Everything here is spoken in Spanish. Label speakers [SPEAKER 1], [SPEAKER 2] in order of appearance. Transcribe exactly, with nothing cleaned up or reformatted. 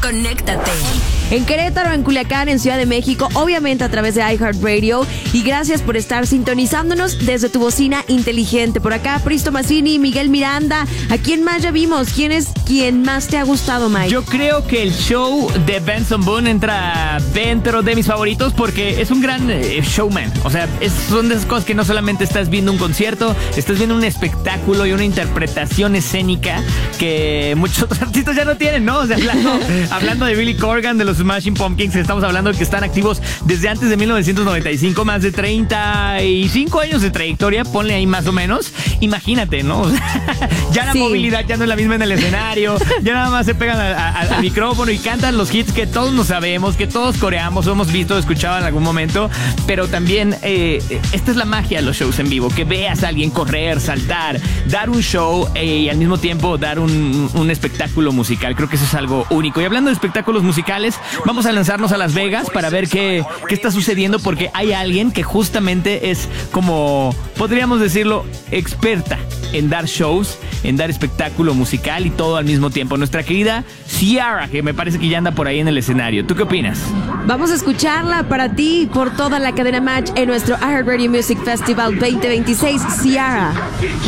[SPEAKER 1] Conéctate.
[SPEAKER 2] En Querétaro, en Culiacán, en Ciudad de México, obviamente a través de iHeartRadio. Y gracias por estar sintonizándonos desde tu bocina inteligente. Por acá, Pristo Mazzini, Miguel Miranda. ¿A quién más ya vimos? ¿Quién es quien más te ha gustado, Mike?
[SPEAKER 3] Yo creo que el show de Benson Boone entra dentro de mis favoritos porque es un gran eh, showman. O sea, es, son de esas cosas que no solamente estás viendo un concierto, estás viendo un espectáculo y una interpretación escénica que muchos otros artistas ya no tienen, ¿no? O sea, hablando, hablando de Billy Corgan, de los Smashing Pumpkins, estamos hablando de que están activos desde antes de mil novecientos noventa y cinco, más de treinta y cinco años de trayectoria, ponle ahí más o menos. Imagínate, ¿no? O sea, ya la sí. movilidad ya no es la misma en el escenario, ya nada más se pegan a, a, al micrófono y cantan los hits que todos nos sabemos, que todos coreamos, hemos visto, escuchado en algún momento, pero también eh, esta es la magia de los shows en vivo, que veas a alguien correr, saltar, dar un show eh, y al mismo tiempo dar un, un espectáculo musical. Creo que eso es algo único. Y hablando de espectáculos musicales, vamos a lanzarnos a Las Vegas para ver qué, qué está sucediendo, porque hay alguien que justamente es como, podríamos decirlo, experta en dar shows, en dar espectáculo musical y todo al mismo tiempo. Nuestra querida Ciara, que me parece que ya anda por ahí en el escenario. ¿Tú qué opinas?
[SPEAKER 2] Vamos a escucharla para ti por toda la cadena Match en nuestro iHeartRadio Music Festival veinte veintiséis. Ciara.